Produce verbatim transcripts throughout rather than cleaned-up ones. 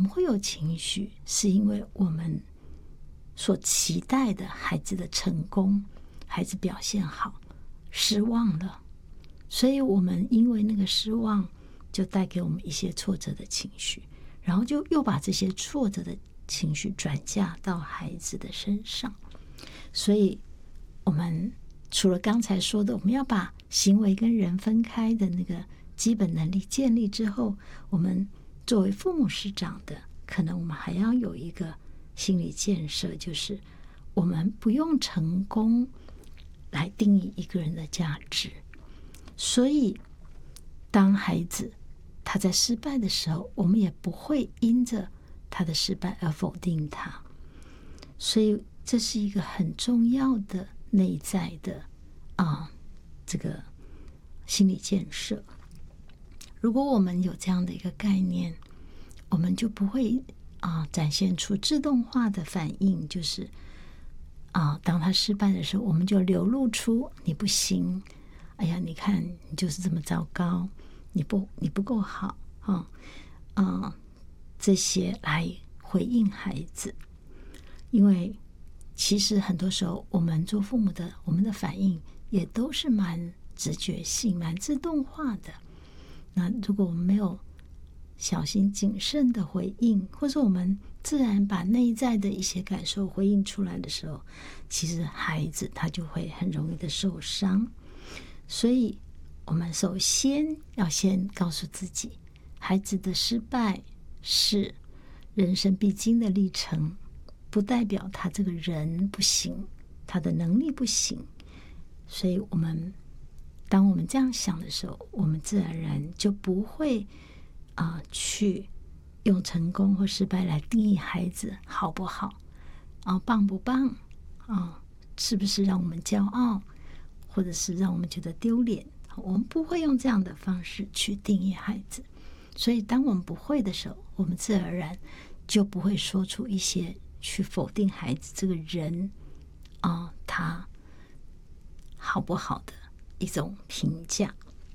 们会有情绪，是因为我们所期待的孩子的成功，孩子表现好，失望了，所以我们因为那个失望，就带给我们一些挫折的情绪，然后就又把这些挫折的情绪转嫁到孩子的身上。所以我们除了刚才说的我们要把行为跟人分开的那个基本能力建立之后，我们作为父母师长的，可能我们还要有一个心理建设，就是我们不用成功来定义一个人的价值。所以当孩子他在失败的时候，我们也不会因着他的失败而否定他。所以这是一个很重要的内在的啊，这个心理建设。如果我们有这样的一个概念，我们就不会啊展现出自动化的反应，就是啊当他失败的时候，我们就流露出你不行，哎呀，你看你就是这么糟糕，你不你不够好啊啊这些来回应孩子。因为其实很多时候我们做父母的，我们的反应也都是蛮直觉性、蛮自动化的。那如果我们没有小心谨慎的回应，或者我们自然把内在的一些感受回应出来的时候，其实孩子他就会很容易的受伤。所以我们首先要先告诉自己，孩子的失败是人生必经的历程，不代表他这个人不行，他的能力不行。所以我们当我们这样想的时候，我们自然而然就不会啊、呃、去用成功或失败来定义孩子好不好啊、棒不棒啊、是不是让我们骄傲，或者是让我们觉得丢脸。我们不会用这样的方式去定义孩子。所以当我们不会的时候，我们自然而然就不会说出一些去否定孩子这个人啊、他好不好的一种评价。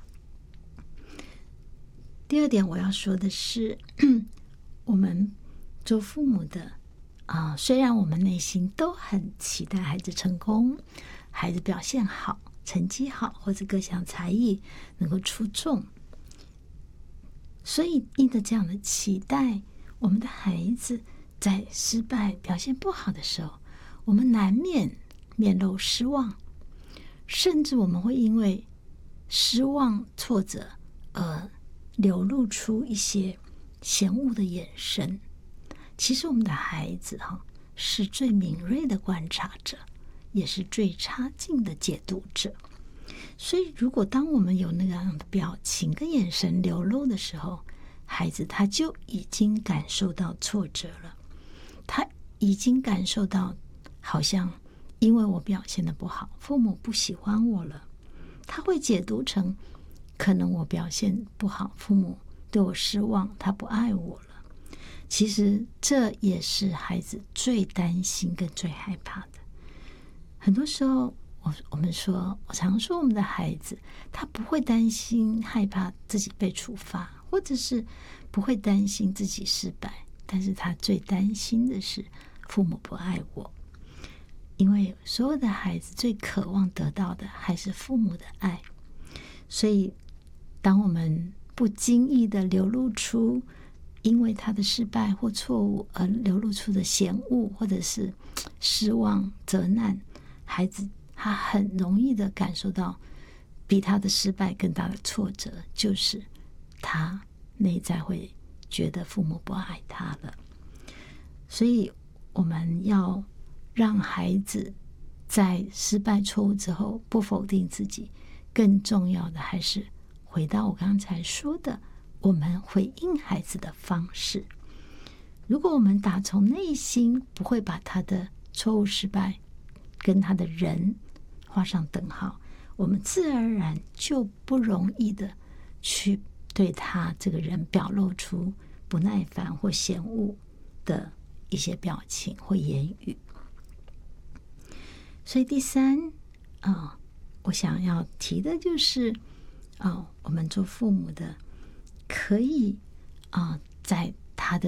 第二点我要说的是，我们做父母的啊、虽然我们内心都很期待孩子成功，孩子表现好，成绩好，或者各项才艺能够出众，所以因着这样的期待，我们的孩子在失败表现不好的时候，我们难免面露失望，甚至我们会因为失望挫折而流露出一些嫌恶的眼神。其实我们的孩子哈是最敏锐的观察者，也是最差劲的解读者。所以如果当我们有那样的表情跟眼神流露的时候，孩子他就已经感受到挫折了，他已经感受到好像因为我表现得不好，父母不喜欢我了，他会解读成可能我表现不好，父母对我失望，他不爱我了。其实这也是孩子最担心跟最害怕的。很多时候我我们说，我常说我们的孩子他不会担心害怕自己被处罚，或者是不会担心自己失败，但是他最担心的是父母不爱我。因为所有的孩子最渴望得到的还是父母的爱。所以当我们不经意的流露出因为他的失败或错误而流露出的嫌恶或者是失望责难，孩子他很容易的感受到比他的失败更大的挫折，就是他内在会觉得父母不爱他了。所以我们要让孩子在失败错误之后不否定自己，更重要的还是回到我刚才说的，我们回应孩子的方式。如果我们打从内心不会把他的错误失败跟他的人画上等号，我们自然而然就不容易的去对他这个人表露出不耐烦或嫌恶的一些表情或言语。所以第三啊、哦，我想要提的就是啊、哦，我们做父母的可以啊、呃，在他的